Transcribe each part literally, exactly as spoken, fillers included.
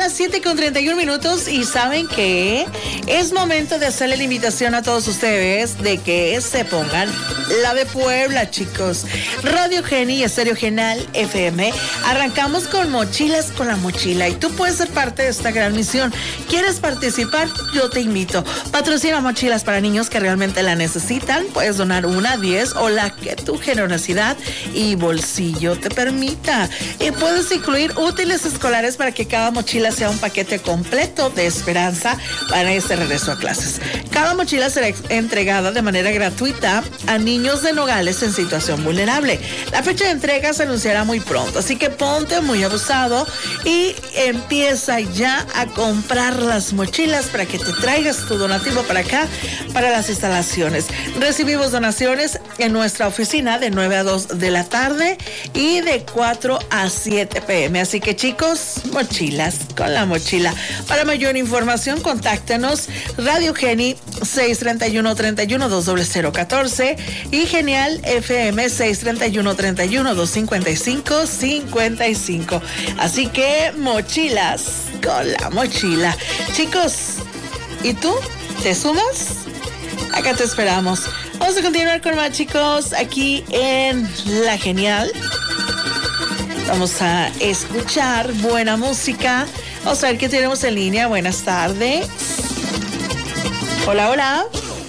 las siete con treinta y un minutos y ¿saben qué? Es momento de hacerle la invitación a todos ustedes de que se pongan la de Puebla, chicos. Radio Geni y Estéreo Genial F M. Arrancamos con Mochilas con la Mochila y tú puedes ser parte de esta gran misión. ¿Quieres participar? Yo te invito. Patrocina mochilas para niños que realmente la necesitan. Puedes donar una, diez o la que tu generosidad y bolsillo te permita. Y puedes incluir útiles escolares para que cada mochila sea un paquete completo de esperanza para este regreso a clases. Cada mochila será entregada de manera gratuita a niños de Nogales en situación vulnerable. La fecha de entrega se anunciará muy pronto, así que ponte muy abusado y empieza ya a comprar las mochilas para que te traigas tu donativo para acá, para las instalaciones. Recibimos donaciones en nuestra oficina de nueve a dos de la tarde y de cuatro a siete pe eme. Así que chicos, mochilas con la mochila. Para mayor información, contáctenos Radio Geni seis tres uno, tres uno, dos cero cero uno cuatro y Genial F M seis tres uno, tres uno, dos cinco cinco cinco cinco. Así que mochilas con la mochila. Chicos, ¿y tú? ¿Te sumas? Acá te esperamos. Vamos a continuar con más, chicos, aquí en La Genial. Vamos a escuchar buena música. Vamos a ver qué tenemos en línea. Buenas tardes. Hola, hola.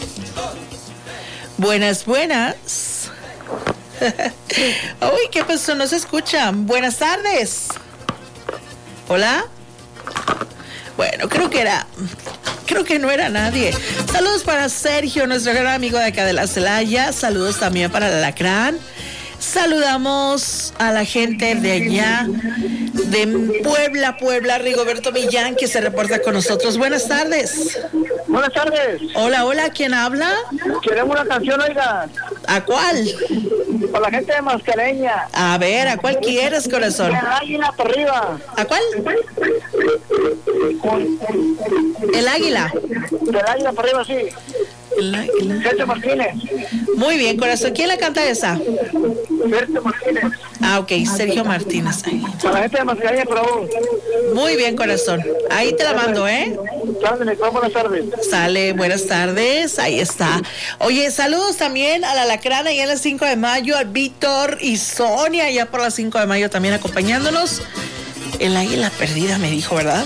Buenas, buenas. Uy, ¿qué pasó? No se escuchan. Buenas tardes. Hola. Bueno, creo que era... Creo que no era nadie. Saludos para Sergio, nuestro gran amigo de acá de la Celaya. Saludos también para el Alacrán. Saludamos a la gente de allá, de Puebla, Puebla, Rigoberto Millán, que se reporta con nosotros. Buenas tardes. Buenas tardes. Hola, hola, ¿quién habla? Queremos una canción, oiga. ¿A cuál? Para la gente de Mascareña. A ver, ¿a cuál quieres, corazón? El águila para arriba. ¿A cuál? El águila. El águila para arriba, sí. El águila. Sergio Martínez. Muy bien, corazón. ¿Quién la canta esa? Sergio Martínez. Ah, ok, Sergio Martínez. Para la gente de Mascareña, por favor. Muy bien, corazón. Ahí te la mando, ¿eh? Buenas tardes. Sale, buenas tardes. Ahí está. Oye, saludos también a la Lacrana y en las cinco de mayo, a Víctor y Sonia, ya por las cinco de mayo también acompañándonos. El águila perdida me dijo, ¿verdad?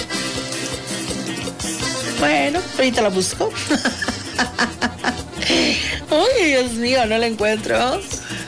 Bueno, ahorita la busco. Uy, Dios mío, no la encuentro.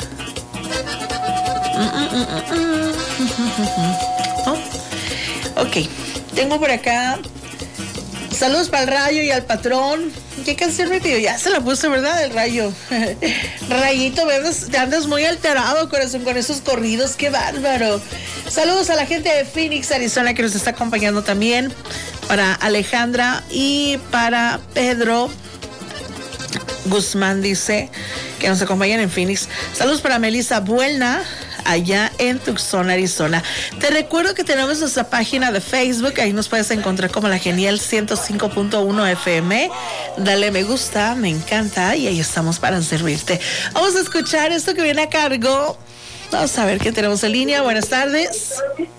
Oh. Ok, tengo por acá. Saludos para el Rayo y al patrón. ¿Qué canción me pidió? Ya se la puse, ¿verdad? El Rayo. Rayito, ¿ves? Te andas muy alterado, corazón, con esos corridos. ¡Qué bárbaro! Saludos a la gente de Phoenix, Arizona, que nos está acompañando también. Para Alejandra y para Pedro Guzmán, dice que nos acompañan en Phoenix. Saludos para Melissa Buelna, allá en Tucson, Arizona. Te recuerdo que tenemos nuestra página de Facebook, ahí nos puedes encontrar como La Genial ciento cinco punto uno F M. Dale me gusta, me encanta y ahí estamos para servirte. Vamos a escuchar esto que viene a cargo. Vamos a ver qué tenemos en línea. Buenas tardes.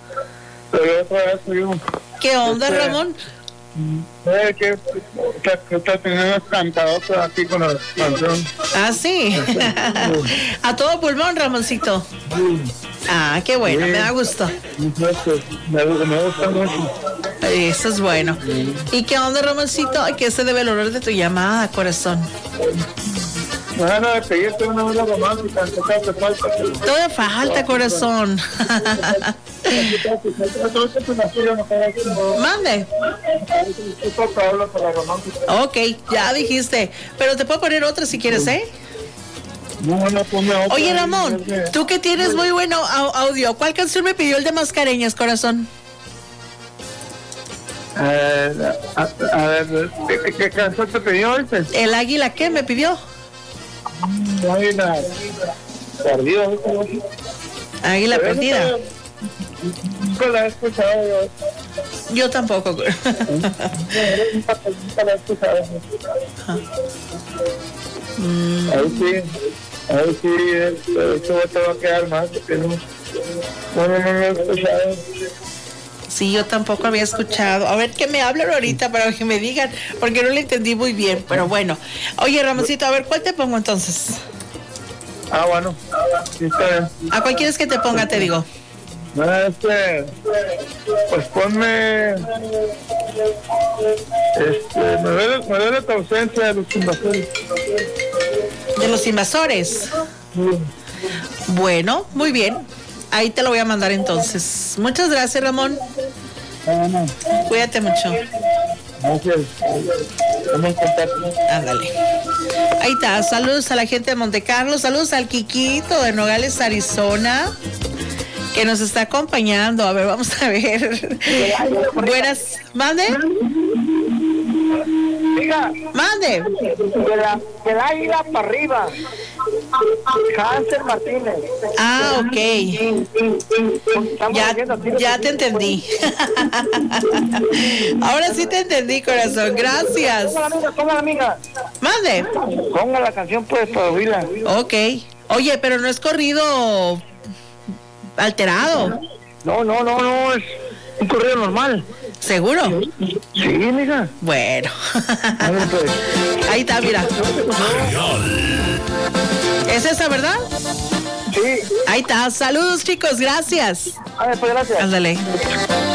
¿Qué onda, Ramón? Eh, que, que, que está teniendo cantadores aquí con la canción. Ah, sí. A todo pulmón, Ramoncito. Ah, qué bueno, me da gusto. Me, me gusta mucho. Eso es bueno. ¿Y qué onda, Ramoncito? ¿A qué se debe el olor de tu llamada, corazón? Bueno, de pedirte una vida romántica, ¿qué te falta? Todavía falta, corazón. Mande. Ok, ya dijiste. Pero te puedo poner otra si quieres, ¿eh? No, no, ponme otra. Oye, Ramón, tú que tienes muy bueno audio, ¿cuál canción me pidió el de Mascareñas, corazón? Eh, a, a ver, ¿qué, qué canción te pidió este? El águila, ¿qué me pidió? Águila perdida. Águila perdida. Nunca la he escuchado yo. Yo tampoco. Nunca la he escuchado. Mm. Ahí sí, ahí sí, esto te va a quedar más, porque no, no, no, no lo he escuchado. Sí, yo tampoco había escuchado. A ver que me hablen ahorita para que me digan, porque no le entendí muy bien, pero bueno. Oye, Ramoncito, a ver, ¿cuál te pongo entonces? Ah, bueno. Sí, está bien. ¿A cuál quieres que te ponga, te digo? Este, pues ponme, este, me duele, me duele tu ausencia de los invasores. De los invasores. Bueno, muy bien. Ahí te lo voy a mandar entonces. Muchas gracias, Ramón. Bueno, Cuídate mucho. gracias. Estamos en contacto. Ándale. Ahí está. Saludos a la gente de Monte Carlo. Saludos al Quiquito de Nogales, Arizona, que nos está acompañando. A ver, vamos a ver. Buenas. ¿Mande? Diga, Mande. de la, del águila para arriba. Hanser Martínez. Ah, ok. Ya, ya te entendí. Ahora sí te entendí, corazón. Gracias. Ponga la amiga, ponga la amiga. Mande. Ponga la canción pues para oírla. Ok. Oye, pero no es corrido alterado. No, no, no, no, es un corrido normal. ¿Seguro? Sí, mija. Bueno. A ver, pues. Ahí está, mira. ¿Es esa, verdad? Sí. Ahí está. Saludos, chicos. Gracias. A ver, pues gracias. Ándale.